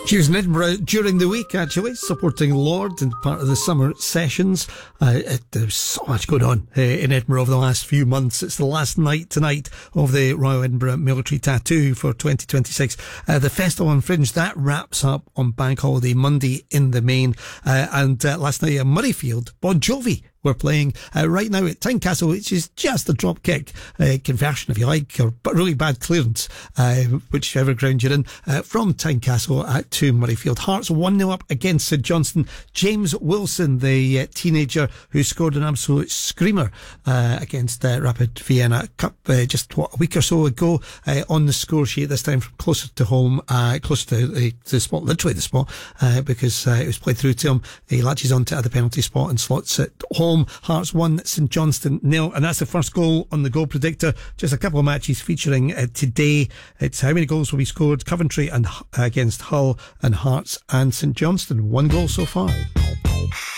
She was in Edinburgh during the week, actually, supporting Lord and part of the summer sessions. There's so much going on in Edinburgh over the last few months. It's the last night tonight of the Royal Edinburgh Military Tattoo for 2026. The Festival on Fringe, that wraps up on Bank Holiday Monday in the main. And last night at Murrayfield, Bon Jovi we're playing right now at Tynecastle, which is just a drop kick conversion, if you like, or really bad clearance, whichever ground you're in, from Tynecastle to Murrayfield. Hearts 1-0 up against St Johnstone. James Wilson, the teenager who scored an absolute screamer against Rapid Vienna Cup just a week or so ago, on the score sheet, this time from closer to home, closer to the spot, literally the spot, because it was played through to him. He latches onto the penalty spot and slots it home. Hearts 1, St Johnstone 0, and that's the first goal on the goal predictor. Just a couple of matches featuring today. It's how many goals will be scored. Coventry and against Hull, and Hearts and St Johnstone. 1 goal so far.